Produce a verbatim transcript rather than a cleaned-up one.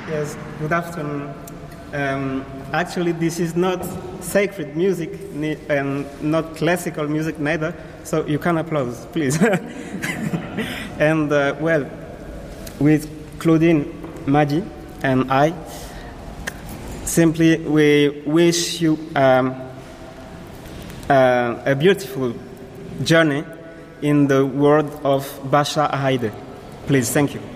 Yes, good afternoon. Um, actually, this is not sacred music ni- and not classical music neither, so you can applaud, please. And, uh, well, with Claudine, Maggie, and I, simply we wish you um, uh, a beautiful journey in the world of Basha Haide. Please, thank you.